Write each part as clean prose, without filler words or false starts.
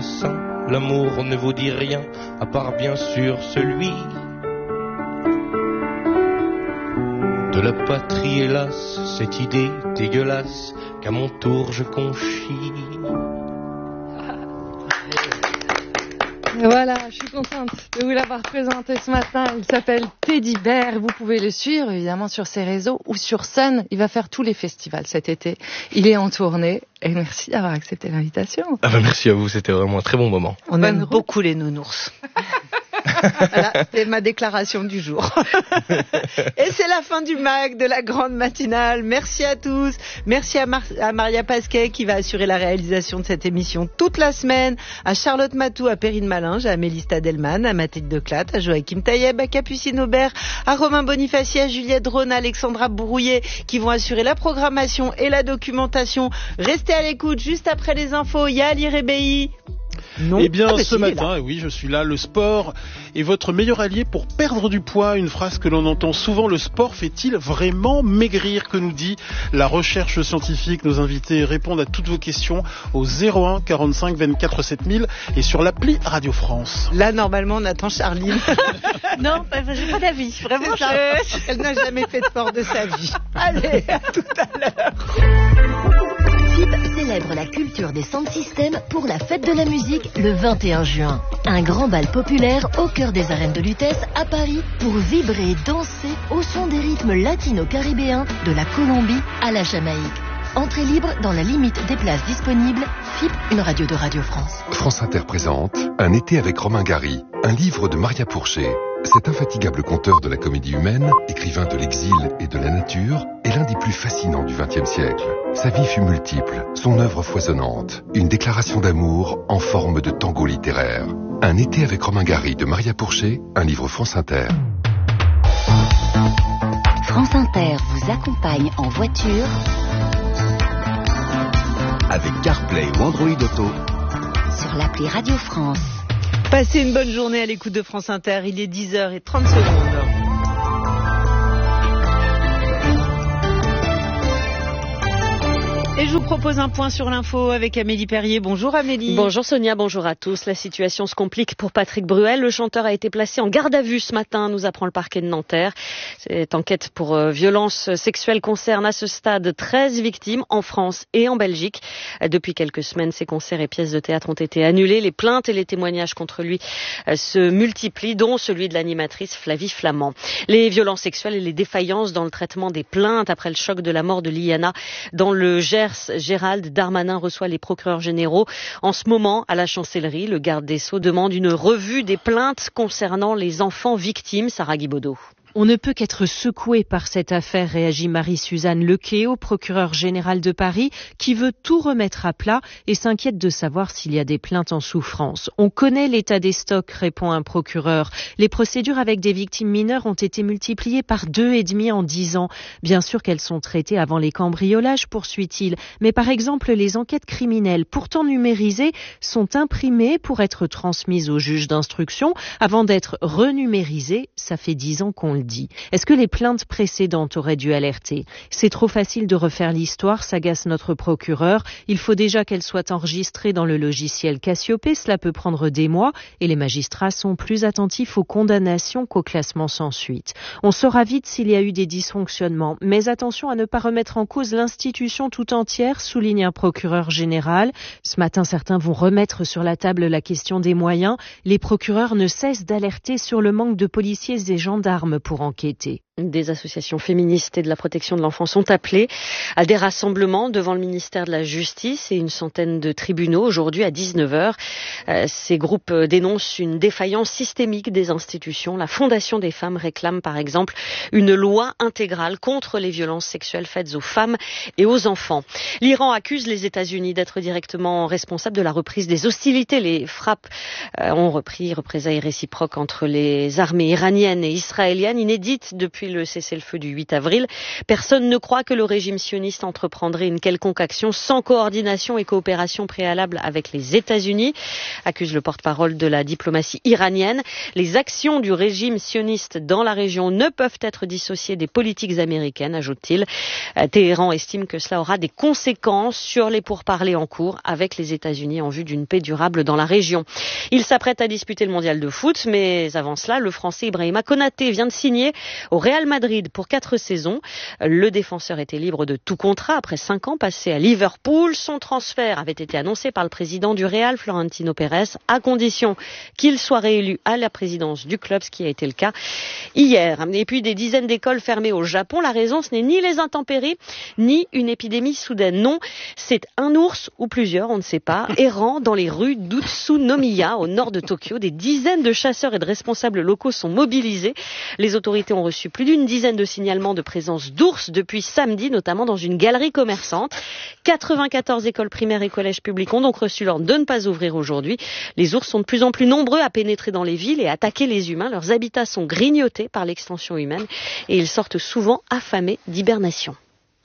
assassin. L'amour ne vous dit rien, à part bien sûr celui de la patrie, hélas, cette idée dégueulasse qu'à mon tour je conchis. Voilà, je suis contente de vous l'avoir présenté ce matin. Il s'appelle Teddy Bear. Vous pouvez le suivre évidemment sur ses réseaux ou sur Sun. Il va faire tous les festivals cet été. Il est en tournée. Et merci d'avoir accepté l'invitation. Ah bah merci à vous, c'était vraiment un très bon moment. On aime beaucoup les nounours. Voilà, c'est ma déclaration du jour. Et c'est la fin du MAG, de la grande matinale. Merci à tous. Merci à Maria Pasquet qui va assurer la réalisation de cette émission toute la semaine. À Charlotte Matou, à Perrine Malinge, à Mélisse Tadelman, à Mathilde Declat, à Joachim Taïeb, à Capucine Aubert, à Romain Bonifaci, à Juliette Drone, à Alexandra Brouillet qui vont assurer la programmation et la documentation. Restez à l'écoute juste après les infos. Il y a Ali Rebéi. Non. Eh bien, ce matin, oui, je suis là. Le sport est votre meilleur allié pour perdre du poids. Une phrase que l'on entend souvent. Le sport fait-il vraiment maigrir? Que nous dit la recherche scientifique? Nos invités répondent à toutes vos questions au 01 45 24 7000 et sur l'appli Radio France. Là, normalement, on attend Charline. Non, j'ai pas d'avis. Vraiment, elle n'a jamais fait de sport de sa vie. Allez, à tout à l'heure. FIP célèbre la culture des sound systems pour la fête de la musique le 21 juin. Un grand bal populaire au cœur des arènes de Lutèce à Paris pour vibrer et danser au son des rythmes latino-caribéens de la Colombie à la Jamaïque. Entrée libre dans la limite des places disponibles. FIP, une radio de Radio France. France Inter présente Un été avec Romain Gary, un livre de Maria Pourchet. Cet infatigable conteur de la comédie humaine, écrivain de l'exil et de la nature, est l'un des plus fascinants du XXe siècle. Sa vie fut multiple, son œuvre foisonnante, une déclaration d'amour en forme de tango littéraire. Un été avec Romain Gary de Maria Pourchet, un livre France Inter. France Inter vous accompagne en voiture avec CarPlay ou Android Auto sur l'appli Radio France. Passez une bonne journée à l'écoute de France Inter. Il est 10h30. Et je vous propose un point sur l'info avec Amélie Perrier. Bonjour Amélie. Bonjour Sonia, bonjour à tous. La situation se complique pour Patrick Bruel. Le chanteur a été placé en garde à vue ce matin, nous apprend le parquet de Nanterre. Cette enquête pour violences sexuelles concerne à ce stade 13 victimes en France et en Belgique. Depuis quelques semaines, ses concerts et pièces de théâtre ont été annulés. Les plaintes et les témoignages contre lui se multiplient, dont celui de l'animatrice Flavie Flament. Les violences sexuelles et les défaillances dans le traitement des plaintes après le choc de la mort de Liana dans le Gers. Gérald Darmanin reçoit les procureurs généraux. En ce moment, à la chancellerie, le garde des Sceaux demande une revue des plaintes concernant les enfants victimes. Sarah Guibaudot. On ne peut qu'être secoué par cette affaire, réagit Marie-Suzanne Lequéot, procureure générale de Paris, qui veut tout remettre à plat et s'inquiète de savoir s'il y a des plaintes en souffrance. On connaît l'état des stocks, répond un procureur. Les procédures avec des victimes mineures ont été multipliées par 2,5 en 10 ans. Bien sûr qu'elles sont traitées avant les cambriolages, poursuit-il. Mais par exemple, les enquêtes criminelles, pourtant numérisées, sont imprimées pour être transmises au juge d'instruction avant d'être renumérisées. Ça fait 10 ans qu'on le dit. Est-ce que les plaintes précédentes auraient dû alerter? C'est trop facile de refaire l'histoire, s'agace notre procureur. Il faut déjà qu'elle soit enregistrée dans le logiciel Cassiopée. Cela peut prendre des mois et les magistrats sont plus attentifs aux condamnations qu'au classement sans suite. On saura vite s'il y a eu des dysfonctionnements. Mais attention à ne pas remettre en cause l'institution tout entière, souligne un procureur général. Ce matin, certains vont remettre sur la table la question des moyens. Les procureurs ne cessent d'alerter sur le manque de policiers et gendarmes pour enquêter. Des associations féministes et de la protection de l'enfant sont appelées à des rassemblements devant le ministère de la Justice et une centaine de tribunaux aujourd'hui à 19h. Ces groupes dénoncent une défaillance systémique des institutions. La Fondation des femmes réclame par exemple une loi intégrale contre les violences sexuelles faites aux femmes et aux enfants. L'Iran accuse les États-Unis d'être directement responsables de la reprise des hostilités. Les frappes ont repris, représailles réciproques entre les armées iraniennes et israéliennes, inédites depuis depuis le cessez-le-feu du 8 avril. Personne ne croit que le régime sioniste entreprendrait une quelconque action sans coordination et coopération préalable avec les États-Unis, accuse le porte-parole de la diplomatie iranienne. Les actions du régime sioniste dans la région ne peuvent être dissociées des politiques américaines, ajoute-t-il. Téhéran estime que cela aura des conséquences sur les pourparlers en cours avec les États-Unis en vue d'une paix durable dans la région. Il s'apprête à disputer le mondial de foot, mais avant cela, le Français Ibrahima Konaté vient de signer au Real Madrid pour 4 saisons. Le défenseur était libre de tout contrat après 5 ans passés à Liverpool. Son transfert avait été annoncé par le président du Real, Florentino Pérez, à condition qu'il soit réélu à la présidence du club, ce qui a été le cas hier. Et puis des dizaines d'écoles fermées au Japon. La raison, ce n'est ni les intempéries, ni une épidémie soudaine. Non, c'est un ours ou plusieurs, on ne sait pas, errant dans les rues d'Utsunomiya, au nord de Tokyo. Des dizaines de chasseurs et de responsables locaux sont mobilisés. Les autorités ont reçu plus d'une dizaine de signalements de présence d'ours depuis samedi, notamment dans une galerie commerçante. 94 écoles primaires et collèges publics ont donc reçu l'ordre de ne pas ouvrir aujourd'hui. Les ours sont de plus en plus nombreux à pénétrer dans les villes et à attaquer les humains. Leurs habitats sont grignotés par l'extension humaine et ils sortent souvent affamés d'hibernation.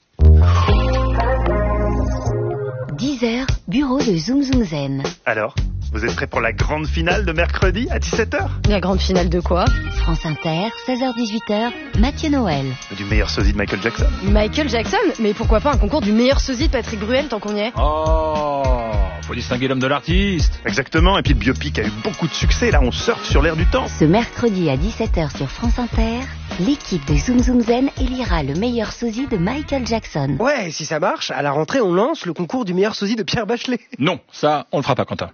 10h, bureau de Zoom Zoom Zen. Alors, vous êtes prêts pour la grande finale de mercredi à 17h ? La grande finale de quoi ? France Inter, 16h-18h, Mathieu Noël. Du meilleur sosie de Michael Jackson. Michael Jackson ? Mais pourquoi pas un concours du meilleur sosie de Patrick Bruel tant qu'on y est ? Oh, faut distinguer l'homme de l'artiste. Exactement, et puis le biopic a eu beaucoup de succès, là on surfe sur l'air du temps. Ce mercredi à 17h sur France Inter, l'équipe de Zoom Zoom Zen élira le meilleur sosie de Michael Jackson. Ouais, si ça marche, à la rentrée on lance le concours du meilleur sosie de Pierre Bachelet. Non, ça, on le fera pas, Quentin.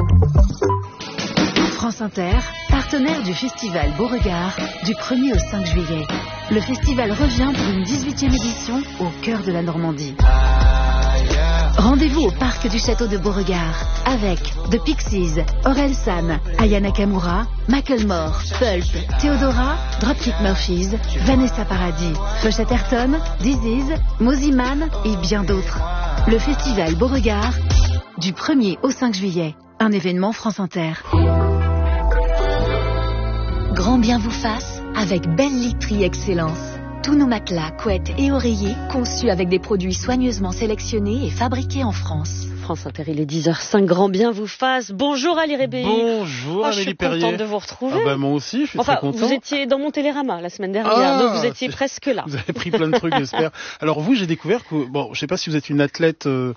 France Inter, partenaire du festival Beauregard du 1er au 5 juillet. Le festival revient pour une 18e édition au cœur de la Normandie. Rendez-vous au parc du château de Beauregard avec The Pixies, Orelsan, Aya Nakamura, Macklemore, Pulp, Theodora, Dropkick Murphys, Vanessa Paradis, Feu Chatterton, Disease, Moziman et bien d'autres. Le festival Beauregard du 1er au 5 juillet. Un événement France Inter. Grand bien vous fasse avec Belle Literie Excellence. Tous nos matelas, couettes et oreillers conçus avec des produits soigneusement sélectionnés et fabriqués en France. France Inter, il est 10h05, grand bien vous fasse. Bonjour Ali Rébéi. Bonjour Amélie Perrier. Je suis contente de vous retrouver. Ah bah moi aussi, je suis très content. Vous étiez dans mon Télérama la semaine dernière, donc vous étiez presque là. Vous avez pris plein de trucs, j'espère. Alors vous, j'ai découvert que, bon, je sais pas si vous êtes une athlète